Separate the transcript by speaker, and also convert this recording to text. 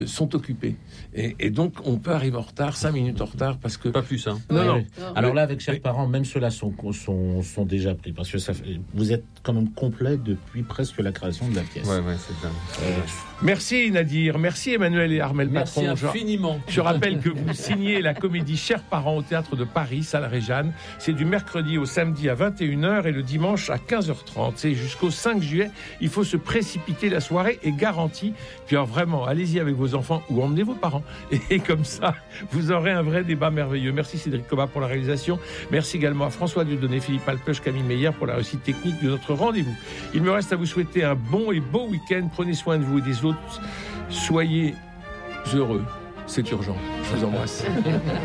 Speaker 1: sont occupés. Et donc, on peut arriver en retard, 5 minutes en retard, parce que...
Speaker 2: Pas plus, hein.
Speaker 1: Non.
Speaker 3: Alors là, avec chers parents, même ceux-là sont déjà pris, parce que vous êtes quand même complet depuis presque la création de la pièce.
Speaker 2: Ouais, c'est dingue.
Speaker 1: Merci Nadir, merci Emmanuel et Armel
Speaker 2: Merci
Speaker 1: Patron.
Speaker 2: infiniment.
Speaker 1: Je rappelle que vous signez la comédie Chers parents au Théâtre de Paris, salle Réjane. C'est du mercredi au samedi à 21h et le dimanche à 15h30. C'est jusqu'au 5 juillet. Il faut se précipiter, la soirée est garantie. Puis alors vraiment, allez-y avec vos enfants ou emmenez vos parents. Et comme ça, vous aurez un vrai débat merveilleux. Merci Cédric Cobat pour la réalisation. Merci également à François Dieudonné, Philippe Alpeuch, Camille Meyer pour la réussite technique de notre rendez-vous. Il me reste à vous souhaiter un bon et beau week-end. Prenez soin de vous et des autres. Soyez heureux. C'est urgent. Je vous embrasse.